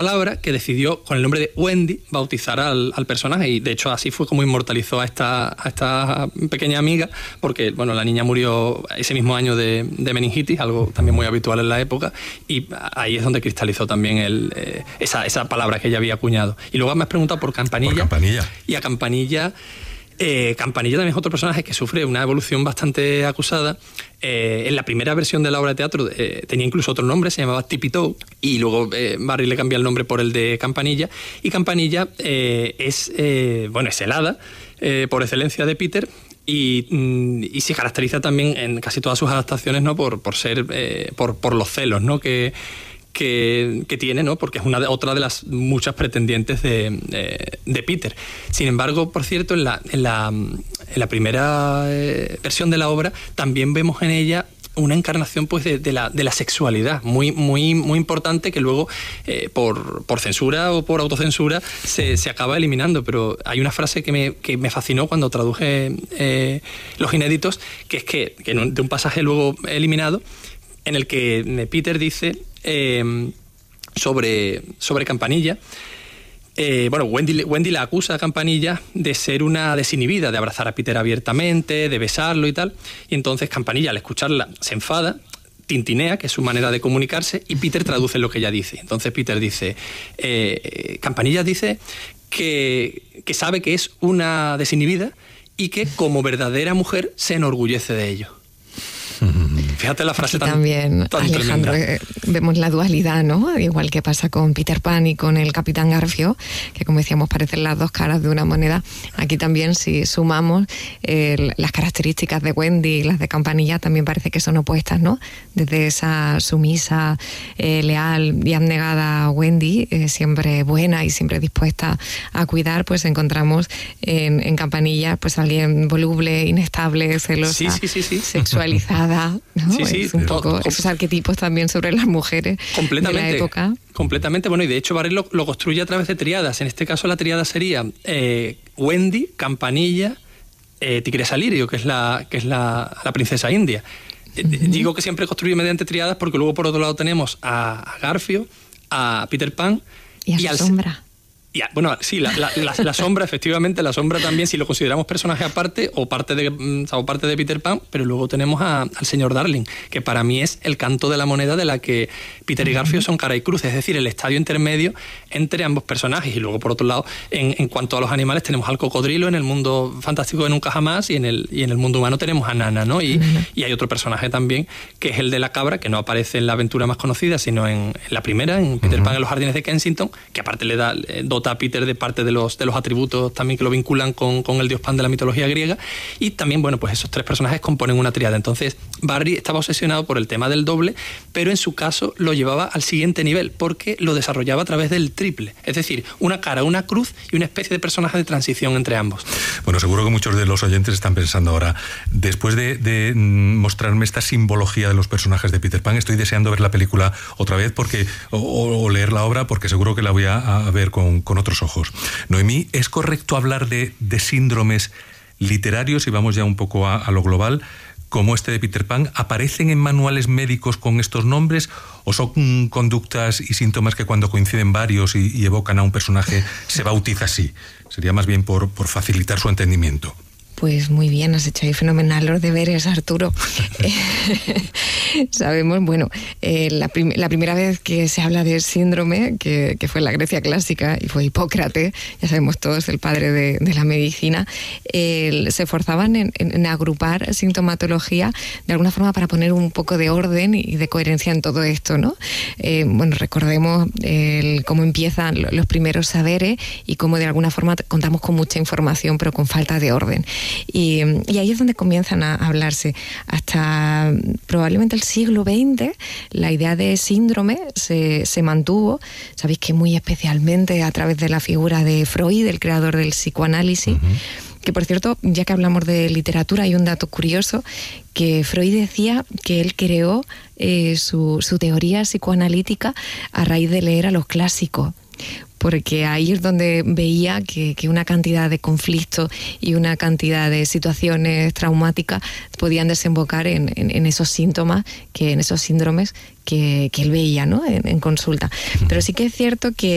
palabra que decidió, con el nombre de Wendy, bautizar al personaje, y de hecho así fue como inmortalizó a esta pequeña amiga, porque bueno, la niña murió ese mismo año de meningitis, algo también muy habitual en la época, y ahí es donde cristalizó también esa palabra que ella había acuñado. Y luego me has preguntado por Campanilla. Por Campanilla. Y a Campanilla... Campanilla también es otro personaje que sufre una evolución bastante acusada. En la primera versión de la obra de teatro tenía incluso otro nombre, se llamaba Tippy-Toe, y luego Barry le cambia el nombre por el de Campanilla. Y Campanilla es el hada por excelencia de Peter, y se caracteriza también en casi todas sus adaptaciones, ¿no? por ser por los celos, ¿no? que tiene, ¿no? Porque es otra de las muchas pretendientes de Peter. Sin embargo, por cierto, en la primera versión de la obra también vemos en ella una encarnación pues de la sexualidad muy, muy, muy importante, que luego por censura o por autocensura se acaba eliminando. Pero hay una frase que me fascinó cuando traduje los inéditos, que es que de un pasaje luego eliminado, en el que Peter dice sobre Campanilla. Wendy la acusa a Campanilla de ser una desinhibida, de abrazar a Peter abiertamente, de besarlo y tal. Y entonces Campanilla, al escucharla, se enfada, tintinea, que es su manera de comunicarse, y Peter traduce lo que ella dice. Entonces Peter dice, Campanilla dice que sabe que es una desinhibida y que como verdadera mujer se enorgullece de ello. Fíjate la frase tan Alejandro, vemos la dualidad, ¿no? Igual que pasa con Peter Pan y con el Capitán Garfio, que como decíamos parecen las dos caras de una moneda. Aquí también, si sumamos las características de Wendy y las de Campanilla, también parece que son opuestas, ¿no? Desde esa sumisa, leal y abnegada Wendy, siempre buena y siempre dispuesta a cuidar, pues encontramos en Campanilla pues alguien voluble, inestable, celosa, sexualizada, ¿no? Es un poco esos arquetipos también sobre las mujeres de la época. Completamente. Bueno, y de hecho Barry lo construye a través de triadas. En este caso la triada sería Wendy, Campanilla, Tigresa Lirio, que es la princesa india. Digo que siempre construye mediante triadas porque luego por otro lado tenemos a Garfio, a Peter Pan y a su sombra. La sombra, efectivamente, la sombra también, si lo consideramos personaje aparte o parte de Peter Pan, pero luego tenemos al señor Darling, que para mí es el canto de la moneda de la que Peter y Garfio son cara y cruz, es decir, el estadio intermedio entre ambos personajes. Y luego, por otro lado, en cuanto a los animales, tenemos al cocodrilo en el mundo fantástico de Nunca Jamás, y en el mundo humano tenemos a Nana, ¿no? Y hay otro personaje también, que es el de la cabra, que no aparece en la aventura más conocida, sino en la primera, en Peter Pan en los Jardines de Kensington, que aparte le dota a Peter de parte de los atributos también que lo vinculan con el dios Pan de la mitología griega. Y también, bueno, pues esos tres personajes componen una tríada. Entonces Barry estaba obsesionado por el tema del doble, pero en su caso lo llevaba al siguiente nivel, porque lo desarrollaba a través del triple, es decir, una cara, una cruz y una especie de personaje de transición entre ambos. Bueno, seguro que muchos de los oyentes están pensando ahora, después de mostrarme esta simbología de los personajes de Peter Pan, estoy deseando ver la película otra vez o leer la obra, porque seguro que la voy a ver con otros ojos. Noemí, ¿es correcto hablar de síndromes literarios, y vamos ya un poco a lo global, como este de Peter Pan? ¿Aparecen en manuales médicos con estos nombres o son conductas y síntomas que cuando coinciden varios y evocan a un personaje se bautiza así? Sería más bien por facilitar su entendimiento. Pues muy bien, has hecho ahí fenomenal los deberes, Arturo. Sabemos, bueno, la primera vez que se habla de síndrome, que fue en la Grecia clásica, y fue Hipócrates, ya sabemos todos, el padre de la medicina, se esforzaban en agrupar sintomatología de alguna forma para poner un poco de orden y de coherencia en todo esto, ¿no? Bueno, recordemos cómo empiezan los primeros saberes y cómo de alguna forma contamos con mucha información pero con falta de orden. Y ahí es donde comienzan a hablarse. Hasta probablemente el siglo XX la idea de síndrome se mantuvo, sabéis que muy especialmente a través de la figura de Freud, el creador del psicoanálisis, que por cierto, ya que hablamos de literatura, hay un dato curioso, que Freud decía que él creó su teoría psicoanalítica a raíz de leer a los clásicos, porque ahí es donde veía que una cantidad de conflictos y una cantidad de situaciones traumáticas podían desembocar en esos síntomas, en esos síndromes que él veía, ¿no? en consulta. Pero sí que es cierto que